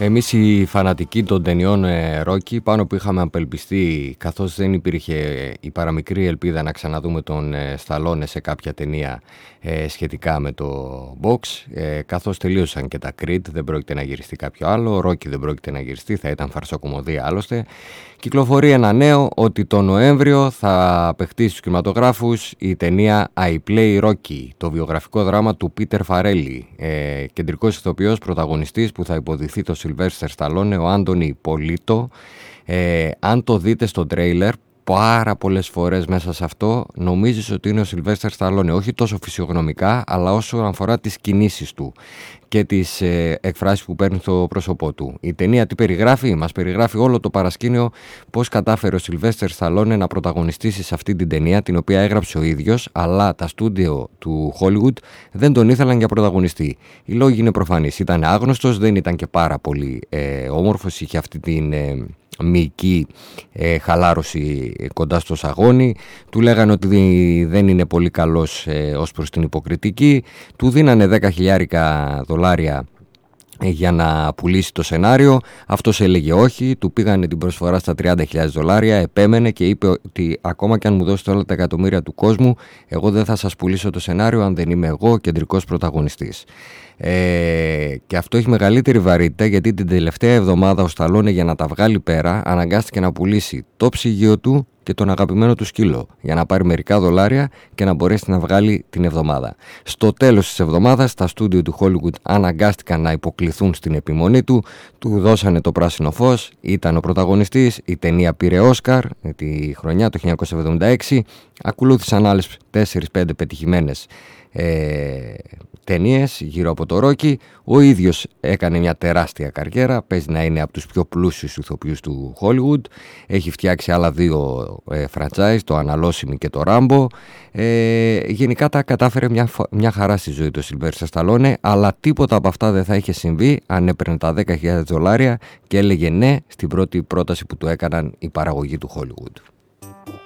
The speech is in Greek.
Εμείς οι φανατικοί των ταινιών Rocky, πάνω που είχαμε απελπιστεί, καθώς δεν υπήρχε η παραμικρή ελπίδα να ξαναδούμε τον Σταλόνε σε κάποια ταινία σχετικά με το box, καθώς τελείωσαν και τα Creed, δεν πρόκειται να γυριστεί κάποιο άλλο, Rocky δεν πρόκειται να γυριστεί, θα ήταν φαρσοκομωδία άλλωστε. Κυκλοφορεί ένα νέο ότι το Νοέμβριο θα παιχτεί στους κινηματογράφους η ταινία I Play Rocky, το βιογραφικό δράμα του Πίτερ Φαρέλι, κεντρικός ηθοποιός πρωταγωνιστής που θα υποδηθεί το Σιλβέστερ Σταλόνε, ο Άντονι Πολίτο. Αν το δείτε στο τρέιλερ, πάρα πολλές φορές μέσα σε αυτό νομίζεις ότι είναι ο Σιλβέστερ Σταλόνε, όχι τόσο φυσιογνωμικά αλλά όσο αφορά τις κινήσεις του και τις εκφράσεις που παίρνει στο πρόσωπό του. Η ταινία τι περιγράφει? Μας περιγράφει όλο το παρασκήνιο πώς κατάφερε ο Σιλβέστερ Σταλόνε να πρωταγωνιστήσει σε αυτή την ταινία, την οποία έγραψε ο ίδιος, αλλά τα στούντιο του Hollywood δεν τον ήθελαν για πρωταγωνιστή. Οι λόγοι είναι προφανείς. Ήταν άγνωστος, δεν ήταν και πάρα πολύ όμορφος, είχε αυτή την μυϊκή χαλάρωση κοντά στο σαγόνι, του λέγανε ότι δεν είναι πολύ καλός ως προς την υποκριτική, του δίνανε $10,000 για να πουλήσει το σενάριο. Αυτός έλεγε όχι, του πήγανε την προσφορά στα $30,000, επέμενε και είπε ότι ακόμα και αν μου δώσετε όλα τα εκατομμύρια του κόσμου, εγώ δεν θα σας πουλήσω το σενάριο αν δεν είμαι εγώ ο κεντρικός πρωταγωνιστής. Και αυτό έχει μεγαλύτερη βαρύτητα, γιατί την τελευταία εβδομάδα ο Σταλόνε, για να τα βγάλει πέρα, αναγκάστηκε να πουλήσει το ψυγείο του και τον αγαπημένο του σκύλο για να πάρει μερικά δολάρια και να μπορέσει να βγάλει την εβδομάδα. Στο τέλος της εβδομάδας τα στούντιο του Hollywood αναγκάστηκαν να υποκληθούν στην επιμονή του, του δώσανε το πράσινο φως, ήταν ο πρωταγωνιστής, η ταινία πήρε Όσκαρ τη χρονιά το 1976, ακολούθησαν άλλες 4-5 πετυχημένες ταινίες γύρω από το Rocky. Ο ίδιος έκανε μια τεράστια καριέρα, παίζει να είναι από τους πιο πλούσιους ηθοποιούς του Hollywood, έχει φτιάξει άλλα 2 franchise, το Αναλώσιμη και το Rambo. Γενικά τα κατάφερε μια χαρά στη ζωή του Σιλβέστερ Σταλόνε, αλλά τίποτα από αυτά δεν θα είχε συμβεί αν έπαιρνε τα $10,000 και έλεγε ναι στην πρώτη πρόταση που του έκαναν η παραγωγή του Hollywood.